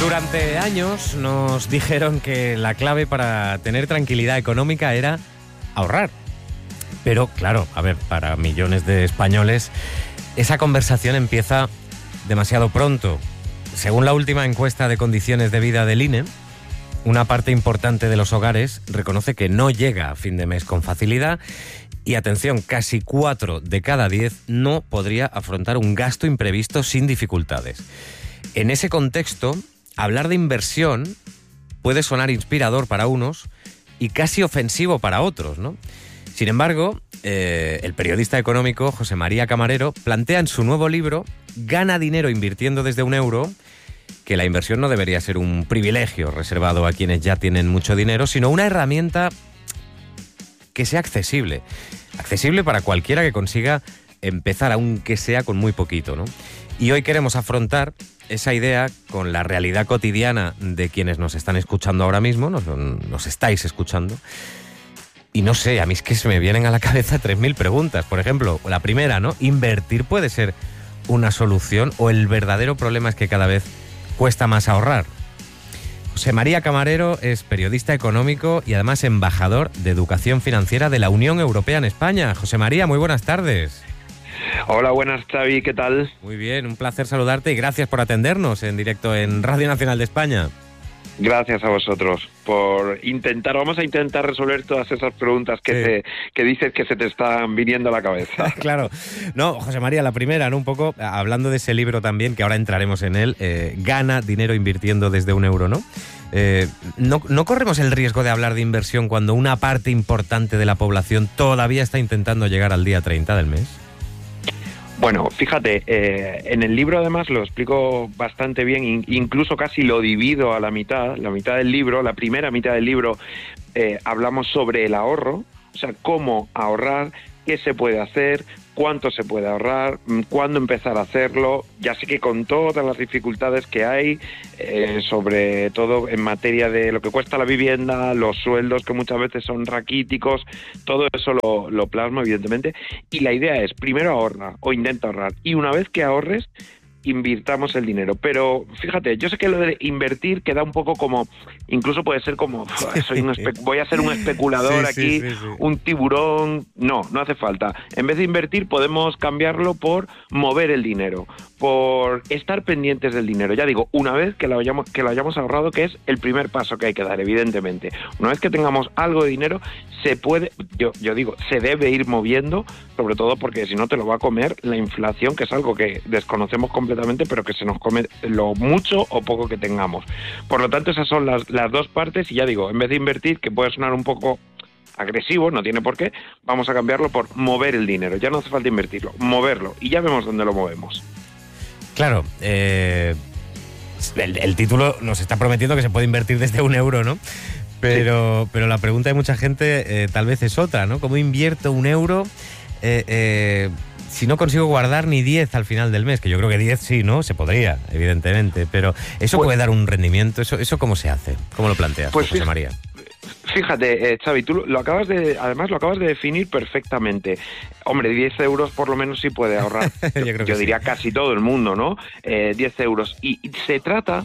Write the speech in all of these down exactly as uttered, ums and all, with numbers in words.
Durante años nos dijeron que la clave para tener tranquilidad económica era ahorrar. Pero claro, a ver, para millones de españoles esa conversación empieza demasiado pronto. Según la última encuesta de condiciones de vida del I N E, una parte importante de los hogares reconoce que no llega a fin de mes con facilidad y, atención, casi cuatro de cada diez no podría afrontar un gasto imprevisto sin dificultades. En ese contexto, hablar de inversión puede sonar inspirador para unos y casi ofensivo para otros, ¿no? Sin embargo, eh, el periodista económico José María Camarero plantea en su nuevo libro Gana dinero invirtiendo desde un euro que la inversión no debería ser un privilegio reservado a quienes ya tienen mucho dinero, sino una herramienta que sea accesible. Accesible para cualquiera que consiga empezar, aunque sea con muy poquito, ¿no? Y hoy queremos afrontar esa idea con la realidad cotidiana de quienes nos están escuchando ahora mismo, nos, nos estáis escuchando. Y no sé, a mí es que se me vienen a la cabeza tres mil preguntas. Por ejemplo, la primera, ¿no? ¿Invertir puede ser una solución o el verdadero problema es que cada vez cuesta más ahorrar? José María Camarero es periodista económico y además embajador de Educación Financiera de la Unión Europea en España. José María, muy buenas tardes. Hola, buenas, Xavi, ¿qué tal? Muy bien, un placer saludarte y gracias por atendernos en directo en Radio Nacional de España. Gracias a vosotros por intentar, vamos a intentar resolver todas esas preguntas que, sí. te, que dices que se te están viniendo a la cabeza. Claro. No, José María, la primera, ¿no? Un poco, hablando de ese libro también, que ahora entraremos en él, eh, Gana dinero invirtiendo desde un euro, ¿no? Eh, ¿no? ¿No corremos el riesgo de hablar de inversión cuando una parte importante de la población todavía está intentando llegar al día treinta del mes? Bueno, fíjate, eh, en el libro además lo explico bastante bien, in, incluso casi lo divido a la mitad, la mitad del libro, la primera mitad del libro, eh, hablamos sobre el ahorro, o sea, cómo ahorrar, qué se puede hacer, cuánto se puede ahorrar, cuándo empezar a hacerlo, ya sé que con todas las dificultades que hay, eh, sobre todo en materia de lo que cuesta la vivienda, los sueldos que muchas veces son raquíticos, todo eso lo, lo plasmo evidentemente, y la idea es, primero ahorra o intenta ahorrar, y una vez que ahorres, invirtamos el dinero. Pero fíjate, yo sé que lo de invertir queda un poco como, incluso puede ser como soy un espe- voy a ser un especulador sí, aquí, sí, sí, sí. un tiburón. No, no hace falta. En vez de invertir podemos cambiarlo por mover el dinero, por estar pendientes del dinero. Ya digo, una vez que lo hayamos, que lo hayamos ahorrado, que es el primer paso que hay que dar, evidentemente. Una vez que tengamos algo de dinero, se puede, yo, yo digo, se debe ir moviendo, sobre todo porque si no te lo va a comer la inflación, que es algo que desconocemos completamente, pero que se nos come lo mucho o poco que tengamos. Por lo tanto, esas son las, las dos partes, y ya digo, en vez de invertir, que puede sonar un poco agresivo, no tiene por qué, vamos a cambiarlo por mover el dinero. Ya no hace falta invertirlo, moverlo, y ya vemos dónde lo movemos. Claro, eh, el, el título nos está prometiendo que se puede invertir desde un euro, ¿no? Pero, sí. pero la pregunta de mucha gente eh, tal vez es otra, ¿no? ¿Cómo invierto un euro eh, eh, si no consigo guardar ni diez al final del mes? Que yo creo que diez sí, ¿no? Se podría, evidentemente, pero ¿eso pues, puede dar un rendimiento? ¿Eso, eso cómo se hace? ¿Cómo lo planteas, pues, José María? Fíjate, eh, Xavi, tú lo acabas de, además lo acabas de definir perfectamente. Hombre, diez euros por lo menos sí puede ahorrar. yo creo que yo diría sí. Casi todo el mundo, ¿no? Eh, diez euros. Y, y se trata,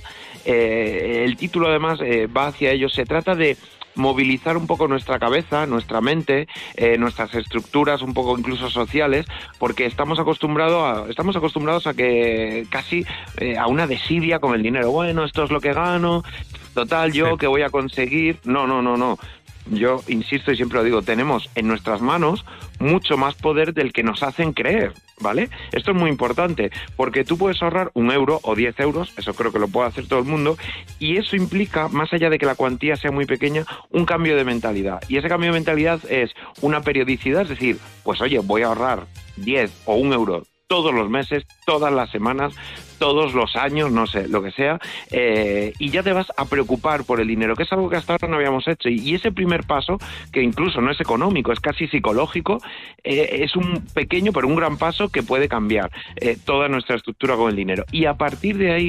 eh, el título además eh, va hacia ello, se trata de movilizar un poco nuestra cabeza, nuestra mente, eh, nuestras estructuras un poco incluso sociales, porque estamos acostumbrados a, estamos acostumbrados a que casi eh, a una desidia con el dinero. Bueno, esto es lo que gano, total, yo sí. ¿Qué voy a conseguir? No, no, no, no. Yo insisto y siempre lo digo, tenemos en nuestras manos mucho más poder del que nos hacen creer, ¿vale? Esto es muy importante, porque tú puedes ahorrar un euro o diez euros, eso creo que lo puede hacer todo el mundo, y eso implica, más allá de que la cuantía sea muy pequeña, un cambio de mentalidad. Y ese cambio de mentalidad es una periodicidad, es decir, pues oye, voy a ahorrar diez o un euro todos los meses, todas las semanas, todos los años, no sé, lo que sea, eh, y ya te vas a preocupar por el dinero, que es algo que hasta ahora no habíamos hecho. Y, y ese primer paso, que incluso no es económico, es casi psicológico, eh, es un pequeño pero un gran paso que puede cambiar eh, toda nuestra estructura con el dinero. Y a partir de ahí,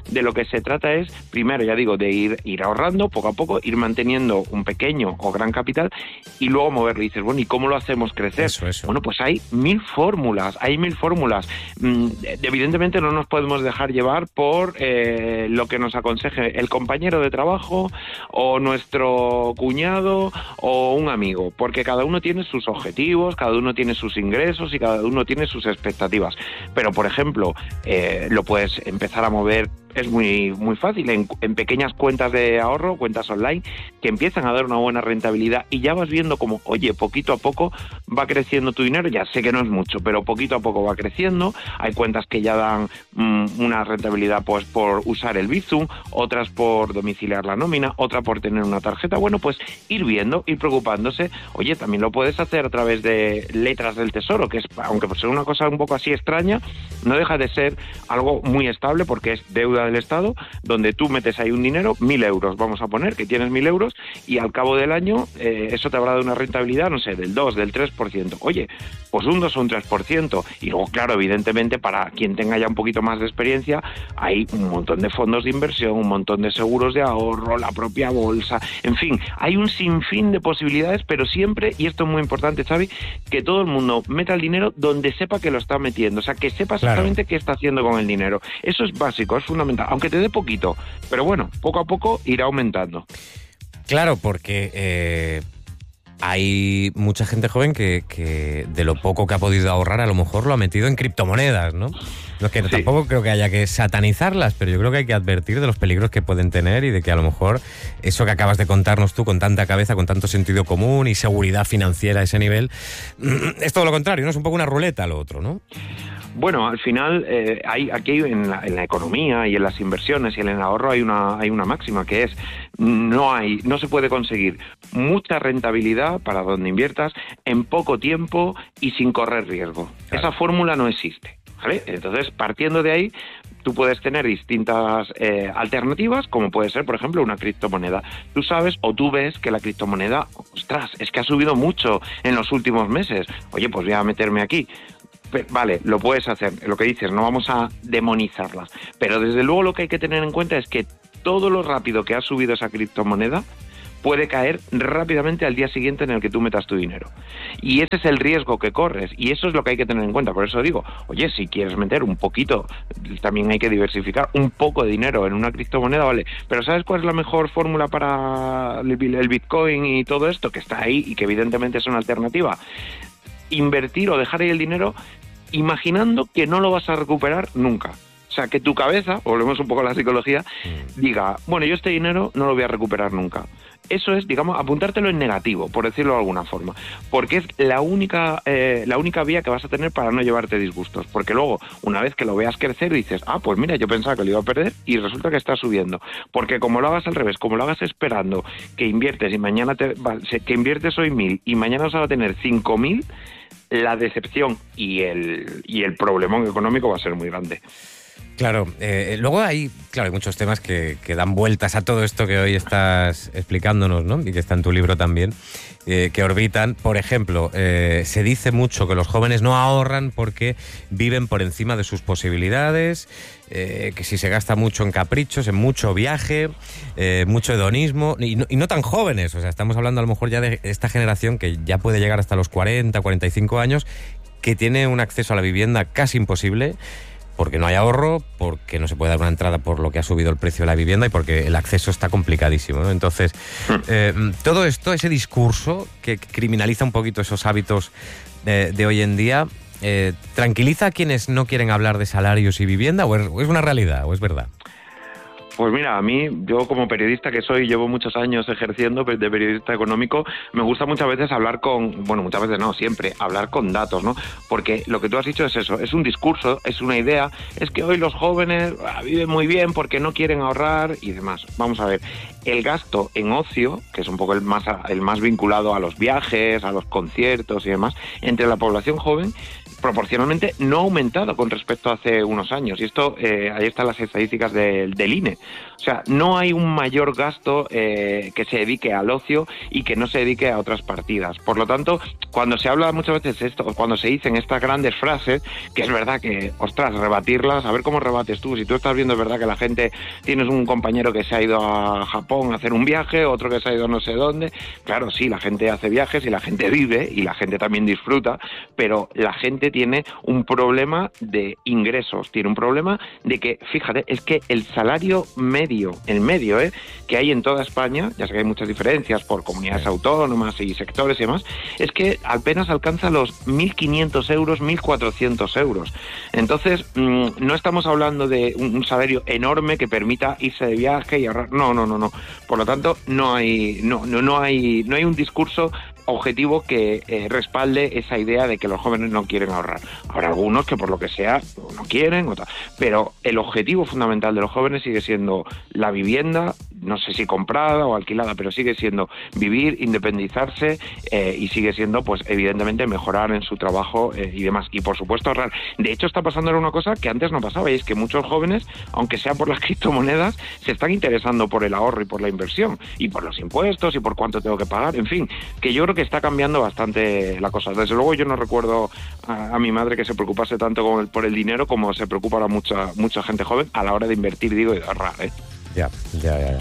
de lo que se trata es, primero, ya digo, de ir, ir ahorrando poco a poco, ir manteniendo un pequeño o gran capital y luego moverlo. Y dices, bueno, ¿y cómo lo hacemos crecer? Eso, eso. Bueno, pues hay mil fórmulas, hay mil fórmulas. Mm, evidentemente no nos podemos dejar llevar por eh, lo que nos aconseje el compañero de trabajo o nuestro cuñado o un amigo, porque cada uno tiene sus objetivos, cada uno tiene sus ingresos y cada uno tiene sus expectativas. Pero, por ejemplo, eh, lo puedes empezar a mover, es muy muy fácil, en, en pequeñas cuentas de ahorro, cuentas online, que empiezan a dar una buena rentabilidad y ya vas viendo como, oye, poquito a poco va creciendo tu dinero, ya sé que no es mucho, pero poquito a poco va creciendo. Hay cuentas que ya dan mmm, una rentabilidad pues por usar el Bizum, otras por domiciliar la nómina, otra por tener una tarjeta. Bueno, pues ir viendo, ir preocupándose. Oye, también lo puedes hacer a través de letras del tesoro, que es, aunque por ser una cosa un poco así extraña, no deja de ser algo muy estable porque es deuda del Estado, donde tú metes ahí un dinero, mil euros, vamos a poner que tienes mil euros, y al cabo del año eh, eso te habrá dado una rentabilidad, no sé, del dos, del tres por ciento. Oye, pues un dos o un tres por ciento. Y luego, claro, evidentemente, para quien tenga ya un poquito más de experiencia, hay un montón de fondos de inversión, un montón de seguros de ahorro, la propia bolsa, en fin, hay un sinfín de posibilidades, pero siempre, y esto es muy importante, Xavi, que todo el mundo meta el dinero donde sepa que lo está metiendo, o sea, que sepa exactamente claro qué está haciendo con el dinero. Eso es básico, es fundamental, aunque te dé poquito, pero bueno, poco a poco irá aumentando. Claro, porque eh, hay mucha gente joven que, que de lo poco que ha podido ahorrar a lo mejor lo ha metido en criptomonedas, ¿no? No es que sí. Tampoco creo que haya que satanizarlas, pero yo creo que hay que advertir de los peligros que pueden tener y de que a lo mejor eso que acabas de contarnos tú con tanta cabeza, con tanto sentido común y seguridad financiera a ese nivel, es todo lo contrario, ¿no? Es un poco una ruleta lo otro, ¿no? Bueno, al final, eh, hay aquí en la, en la economía y en las inversiones y en el ahorro hay una hay una máxima que es no hay no se puede conseguir mucha rentabilidad para donde inviertas en poco tiempo y sin correr riesgo. Claro. Esa fórmula no existe, ¿vale? Entonces, partiendo de ahí, tú puedes tener distintas eh, alternativas, como puede ser, por ejemplo, una criptomoneda. Tú sabes o tú ves que la criptomoneda, ostras, es que ha subido mucho en los últimos meses. Oye, pues voy a meterme aquí. Vale, lo puedes hacer, lo que dices, no vamos a demonizarlas, pero desde luego lo que hay que tener en cuenta es que todo lo rápido que ha subido esa criptomoneda puede caer rápidamente al día siguiente en el que tú metas tu dinero. Y ese es el riesgo que corres, y eso es lo que hay que tener en cuenta. Por eso digo, oye, si quieres meter un poquito, también hay que diversificar un poco de dinero en una criptomoneda, vale, pero ¿sabes cuál es la mejor fórmula para el Bitcoin y todo esto? Que está ahí y que evidentemente es una alternativa. Invertir o dejar ahí el dinero imaginando que no lo vas a recuperar nunca. O sea, que tu cabeza, volvemos un poco a la psicología, diga, bueno, yo este dinero no lo voy a recuperar nunca. Eso es, digamos, apuntártelo en negativo, por decirlo de alguna forma, porque es la única eh, la única vía que vas a tener para no llevarte disgustos, porque luego, una vez que lo veas crecer, dices, ah, pues mira, yo pensaba que lo iba a perder y resulta que está subiendo, porque como lo hagas al revés, como lo hagas esperando que inviertes y mañana te que inviertes hoy mil y mañana vas a tener cinco mil, la decepción y el, y el problemón económico va a ser muy grande. Claro, eh, luego hay, claro, hay muchos temas que, que dan vueltas a todo esto que hoy estás explicándonos, ¿no? Y que está en tu libro también, eh, que orbitan. Por ejemplo, eh, se dice mucho que los jóvenes no ahorran porque viven por encima de sus posibilidades, eh, que si se gasta mucho en caprichos, en mucho viaje, eh, mucho hedonismo, y no, y no tan jóvenes, o sea, estamos hablando a lo mejor ya de esta generación que ya puede llegar hasta los cuarenta, cuarenta y cinco años, que tiene un acceso a la vivienda casi imposible, porque no hay ahorro, porque no se puede dar una entrada por lo que ha subido el precio de la vivienda y porque el acceso está complicadísimo, ¿no? Entonces, eh, todo esto, ese discurso que criminaliza un poquito esos hábitos de, de hoy en día, eh, ¿tranquiliza a quienes no quieren hablar de salarios y vivienda o es, o es una realidad o es verdad? Pues mira, a mí, yo como periodista que soy, llevo muchos años ejerciendo de periodista económico, me gusta muchas veces hablar con, bueno, muchas veces no, siempre, hablar con datos, ¿no? Porque lo que tú has dicho es eso, es un discurso, es una idea, es que hoy los jóvenes ah, viven muy bien porque no quieren ahorrar y demás. Vamos a ver, el gasto en ocio, que es un poco el más, el más vinculado a los viajes, a los conciertos y demás, entre la población joven, proporcionalmente no ha aumentado con respecto a hace unos años. Y esto, eh, ahí están las estadísticas del, del I N E. O sea, no hay un mayor gasto eh, que se dedique al ocio y que no se dedique a otras partidas. Por lo tanto, cuando se habla muchas veces esto, cuando se dicen estas grandes frases, que es verdad que, ostras, rebatirlas, a ver cómo rebates tú. Si tú estás viendo, es verdad que la gente, tienes un compañero que se ha ido a Japón a hacer un viaje, otro que se ha ido no sé dónde. Claro, sí, la gente hace viajes y la gente vive y la gente también disfruta, pero la gente tiene un problema de ingresos, tiene un problema de que, fíjate, es que el salario medio, el medio, ¿eh? que hay en toda España, ya sé que hay muchas diferencias por comunidades autónomas y sectores y demás, es que apenas alcanza los mil quinientos euros, mil cuatrocientos euros. Entonces, mmm, no estamos hablando de un, un salario enorme que permita irse de viaje y ahorrar. No, no, no, no. Por lo tanto, no hay, no, no, no hay, no hay un discurso objetivo que eh, respalde esa idea de que los jóvenes no quieren ahorrar. Habrá algunos que por lo que sea no quieren, o tal, pero el objetivo fundamental de los jóvenes sigue siendo la vivienda, no sé si comprada o alquilada, pero sigue siendo vivir, independizarse eh, y sigue siendo, pues evidentemente, mejorar en su trabajo eh, y demás. Y por supuesto ahorrar. De hecho, está pasando una cosa que antes no pasaba, y es que muchos jóvenes, aunque sea por las criptomonedas, se están interesando por el ahorro y por la inversión, y por los impuestos y por cuánto tengo que pagar, en fin, que yo creo que está cambiando bastante la cosa. Desde luego yo no recuerdo a, a mi madre que se preocupase tanto con el, por el dinero como se preocupa ahora mucha mucha gente joven a la hora de invertir, digo, y de ahorrar, ¿eh? Ya, ya, ya.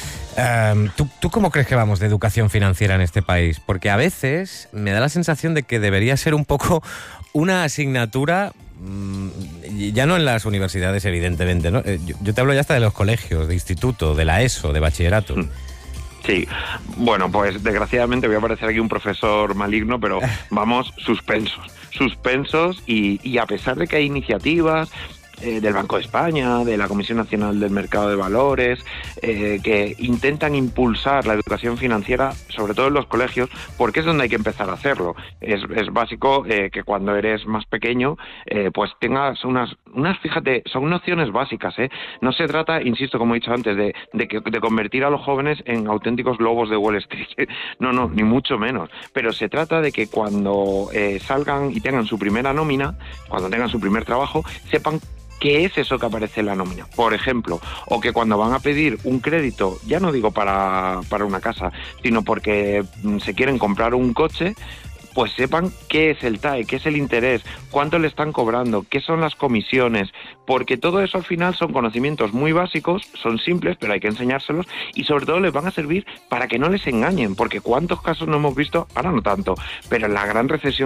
ya. Um, ¿tú, ¿Tú cómo crees que vamos de educación financiera en este país? Porque a veces me da la sensación de que debería ser un poco una asignatura, mmm, ya no en las universidades, evidentemente, ¿no? Yo, yo te hablo ya hasta de los colegios, de instituto, de la ESO, de bachillerato. Mm. Sí, bueno, pues desgraciadamente voy a parecer aquí un profesor maligno, pero vamos suspensos, suspensos y, y a pesar de que hay iniciativas eh, del Banco de España, de la Comisión Nacional del Mercado de Valores, eh, que intentan impulsar la educación financiera, sobre todo en los colegios, porque es donde hay que empezar a hacerlo. Es, es básico eh, que cuando eres más pequeño, eh, pues tengas unas, unas, fíjate, son nociones básicas, ¿eh? No se trata, insisto, como he dicho antes, de, de, que, de convertir a los jóvenes en auténticos lobos de Wall Street. No, no, ni mucho menos. Pero se trata de que cuando eh, salgan y tengan su primera nómina, cuando tengan su primer trabajo, sepan ¿qué es eso que aparece en la nómina? Por ejemplo, o que cuando van a pedir un crédito, ya no digo para, para una casa, sino porque se quieren comprar un coche, pues sepan qué es el T A E, qué es el interés, cuánto le están cobrando, qué son las comisiones, porque todo eso al final son conocimientos muy básicos, son simples, pero hay que enseñárselos y sobre todo les van a servir para que no les engañen, porque cuántos casos no hemos visto, ahora no tanto, pero en la gran recesión